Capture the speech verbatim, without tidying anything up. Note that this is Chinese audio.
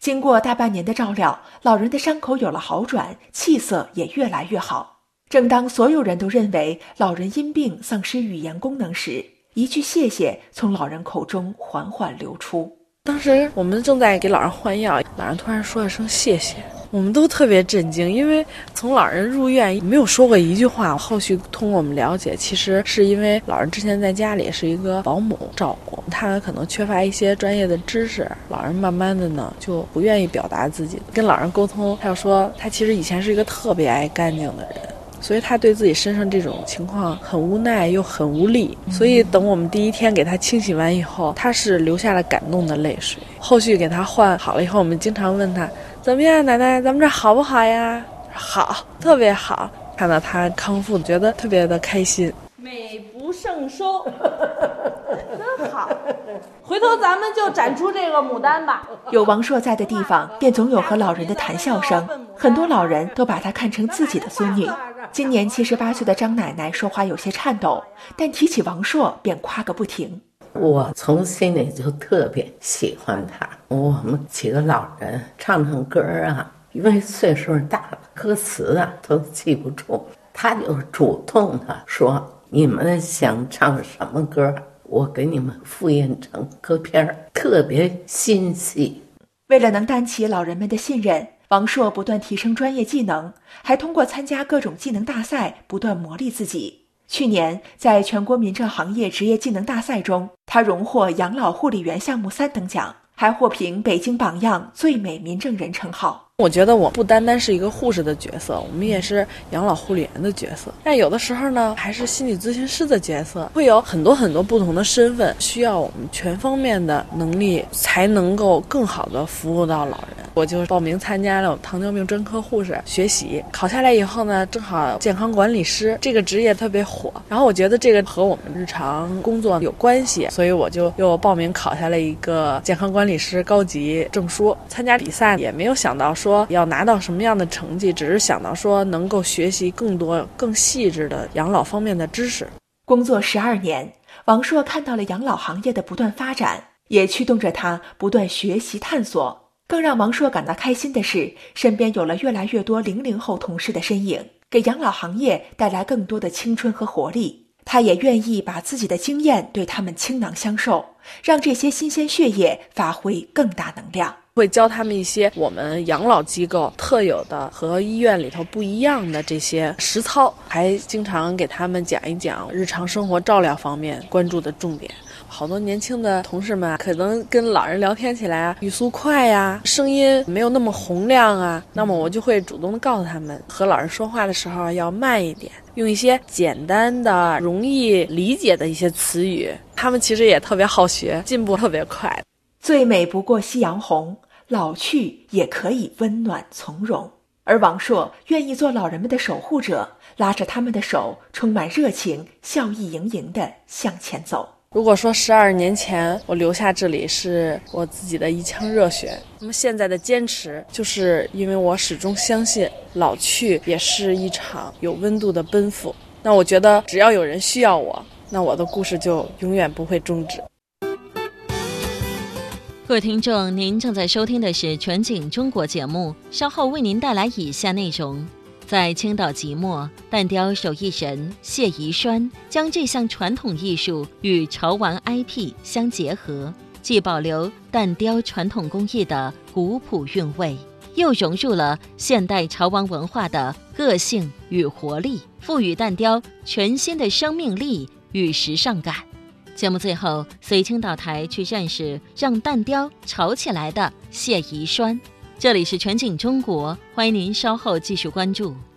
经过大半年的照料，老人的伤口有了好转，气色也越来越好。正当所有人都认为老人因病丧失语言功能时，一句谢谢从老人口中缓缓流出。 当时我们正在给老人换药，老人突然说了声谢谢，我们都特别震惊，因为从老人入院没有说过一句话。后续通过我们了解，其实是因为老人之前在家里是一个保姆照顾，他可能缺乏一些专业的知识，老人慢慢的呢就不愿意表达自己。跟老人沟通，他就说他其实以前是一个特别爱干净的人，所以他对自己身上这种情况很无奈又很无力。所以等我们第一天给他清洗完以后，他是流下了感动的泪水。后续给他换好了以后，我们经常问他，怎么样奶奶，咱们这好不好呀？好，特别好。看到他康复，觉得特别的开心。 美不胜收，真好。回头咱们就展出这个牡丹吧。 有王朔在的地方，便总有和老人的谈笑声。很多老人都把她看成自己的孙女。今年七十八岁的张奶奶说话有些颤抖，但提起王朔便夸个不停。 我从心里就特别喜欢他。我们几个老人唱唱歌啊，因为岁数大了，歌词啊都记不住，他就主动的说，你们想唱什么歌，我给你们复印成歌片，特别心细。 为了能担起老人们的信任，王朔不断提升专业技能，还通过参加各种技能大赛不断磨砺自己。去年在全国民政行业职业技能大赛中，他荣获养老护理员项目三等奖，还获评北京榜样最美民政人称号。 我觉得我不单单是一个护士的角色，我们也是养老护理员的角色，但有的时候呢还是心理咨询师的角色，会有很多很多不同的身份，需要我们全方面的能力才能够更好的服务到老人。我就报名参加了糖尿病专科护士学习，考下来以后呢，正好健康管理师这个职业特别火，然后我觉得这个和我们日常工作有关系，所以我就又报名考下了一个健康管理师高级证书。参加比赛也没有想到说要拿到什么样的成绩，只是想到说能够学习更多更细致的养老方面的知识。 工作十二年，王朔看到了养老行业的不断发展，也驱动着他不断学习探索。更让王朔感到开心的是，身边有了越来越多零零后同事的身影，给养老行业带来更多的青春和活力。他也愿意把自己的经验对他们倾囊相授，让这些新鲜血液发挥更大能量。 会教他们一些我们养老机构特有的和医院里头不一样的这些实操，还经常给他们讲一讲日常生活照料方面关注的重点。好多年轻的同事们可能跟老人聊天起来啊，语速快呀，声音没有那么洪亮啊，那么我就会主动的告诉他们，和老人说话的时候要慢一点，用一些简单的容易理解的一些词语。他们其实也特别好学，进步特别快。 最美不过夕阳红，老去也可以温暖从容。而王朔愿意做老人们的守护者，拉着他们的手，充满热情，笑意盈盈地向前走。 如果说十二年前我留下这里是我自己的一腔热血，那么现在的坚持就是因为我始终相信老去也是一场有温度的奔赴。那我觉得只要有人需要我，那我的故事就永远不会终止。 各位听众，您正在收听的是全景中国节目，稍后为您带来以下内容。在青岛即墨，蛋雕手艺人谢宜栓将这项传统艺术与潮玩 I P 相结合，既保留蛋雕传统工艺的古朴韵味，又融入了现代潮玩文化的个性与活力，赋予蛋雕全新的生命力与时尚感。节目最后，随青岛台去认识让蛋雕潮起来的谢宜栓。这里是全景中国，欢迎您稍后继续关注。